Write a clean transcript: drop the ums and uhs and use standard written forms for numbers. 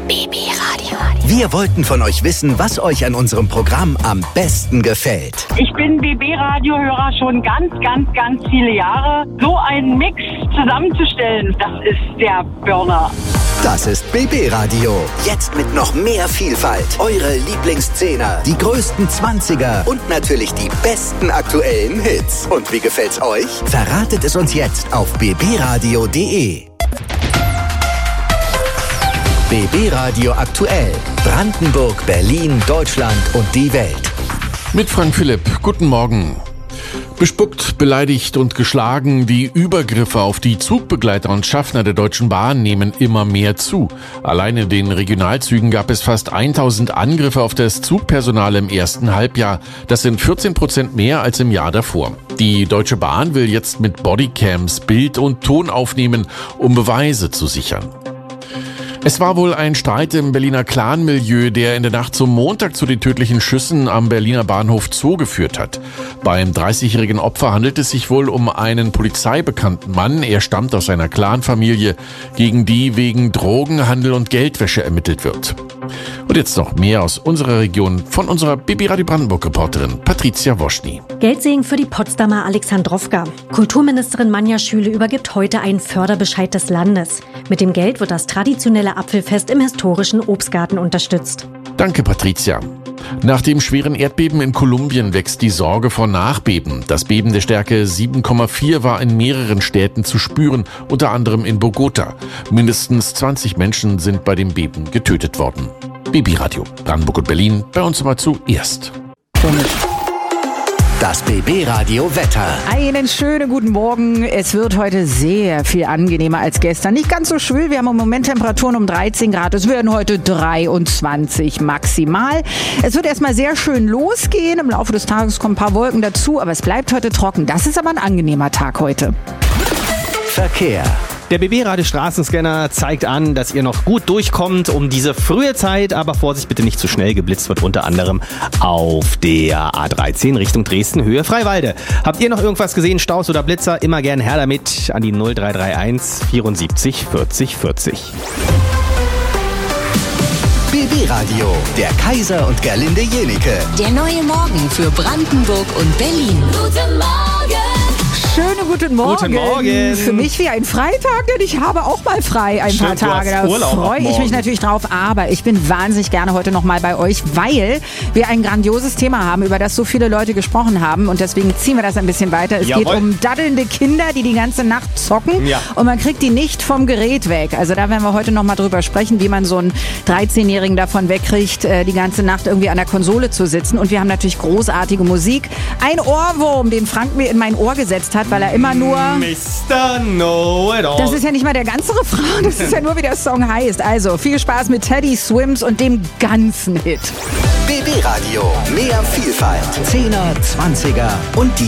BB Radio. Wir wollten von euch wissen, was euch an unserem Programm am besten gefällt. Ich bin BB-Radio-Hörer schon ganz viele Jahre. So einen Mix zusammenzustellen, das ist der Burner. Das ist BB Radio. Jetzt mit noch mehr Vielfalt. Eure Lieblingsszene, die größten 20er und natürlich die besten aktuellen Hits. Und wie gefällt's euch? Verratet es uns jetzt auf bbradio.de. BB Radio aktuell. Brandenburg, Berlin, Deutschland und die Welt. Mit Frank Philipp. Guten Morgen. Bespuckt, beleidigt und geschlagen, die Übergriffe auf die Zugbegleiter und Schaffner der Deutschen Bahn nehmen immer mehr zu. Allein in den Regionalzügen gab es fast 1000 Angriffe auf das Zugpersonal im ersten Halbjahr. Das sind 14% mehr als im Jahr davor. Die Deutsche Bahn will jetzt mit Bodycams Bild und Ton aufnehmen, um Beweise zu sichern. Es war wohl ein Streit im Berliner Clan-Milieu, der in der Nacht zum Montag zu den tödlichen Schüssen am Berliner Bahnhof Zoo geführt hat. Beim 30-jährigen Opfer handelt es sich wohl um einen polizeibekannten Mann. Er stammt aus einer Clan-Familie, gegen die wegen Drogenhandel und Geldwäsche ermittelt wird. Und jetzt noch mehr aus unserer Region von unserer BB Radio Brandenburg-Reporterin Patricia Woschny. Geldsegen für die Potsdamer Alexandrowka. Kulturministerin Manja Schüle übergibt heute einen Förderbescheid des Landes. Mit dem Geld wird das traditionelle Apfelfest im historischen Obstgarten unterstützt. Danke, Patricia. Nach dem schweren Erdbeben in Kolumbien wächst die Sorge vor Nachbeben. Das Beben der Stärke 7,4 war in mehreren Städten zu spüren, unter anderem in Bogota. Mindestens 20 Menschen sind bei dem Beben getötet worden. BB Radio, Brandenburg und Berlin, bei uns aber zuerst. Das BB Radio Wetter. Einen schönen guten Morgen. Es wird heute sehr viel angenehmer als gestern. Nicht ganz so schwül. Wir haben im Moment Temperaturen um 13 Grad. Es werden heute 23 maximal. Es wird erstmal sehr schön losgehen. Im Laufe des Tages kommen ein paar Wolken dazu, aber es bleibt heute trocken. Das ist aber ein angenehmer Tag heute. Verkehr. Der BB-Radio Straßenscanner zeigt an, dass ihr noch gut durchkommt um diese frühe Zeit, aber Vorsicht, bitte nicht zu schnell. Geblitzt wird unter anderem auf der A13 Richtung Dresden, Höhe Freiwalde. Habt ihr noch irgendwas gesehen, Staus oder Blitzer? Immer gern her damit an die 0331 74 40 40. BB Radio, der Kaiser und Gerlinde Jenike. Der neue Morgen für Brandenburg und Berlin. Guten Morgen! Schönen guten Morgen. Guten Morgen. Für mich wie ein Freitag, denn ich habe auch mal frei ein paar Tage. Da freue ich mich natürlich drauf. Aber ich bin wahnsinnig gerne heute noch mal bei euch, weil wir ein grandioses Thema haben, über das so viele Leute gesprochen haben. Und deswegen ziehen wir das ein bisschen weiter. Es geht um daddelnde Kinder, die ganze Nacht zocken. Ja. Und man kriegt die nicht vom Gerät weg. Also da werden wir heute noch mal drüber sprechen, wie man so einen 13-Jährigen davon wegkriegt, die ganze Nacht irgendwie an der Konsole zu sitzen. Und wir haben natürlich großartige Musik. Ein Ohrwurm, den Frank mir in mein Ohr gesetzt hat, weil er immer nur... Mr. Know-it-all. Das ist ja nicht mal der ganze Refrain, das ist ja nur, wie der Song heißt. Also, viel Spaß mit Teddy Swims und dem ganzen Hit. BB Radio, mehr Vielfalt. 10er, 20er und die